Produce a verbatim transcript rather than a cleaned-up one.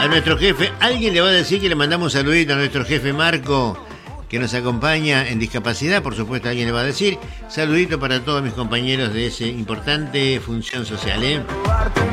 a nuestro jefe. Alguien le va a decir que le mandamos un saludito a nuestro jefe Marco, que nos acompaña en discapacidad, por supuesto. Alguien le va a decir saludito para todos mis compañeros de esa importante función social, ¿eh?